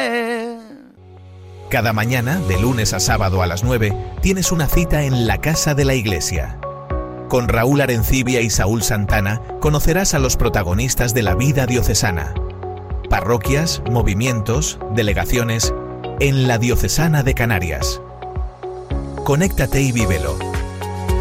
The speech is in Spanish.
Cada mañana, de lunes a sábado a las 9, tienes una cita en la Casa de la Iglesia. Con Raúl Arencibia y Saúl Santana conocerás a los protagonistas de la vida diocesana. Parroquias, movimientos, delegaciones en la Diocesana de Canarias. Conéctate y vívelo.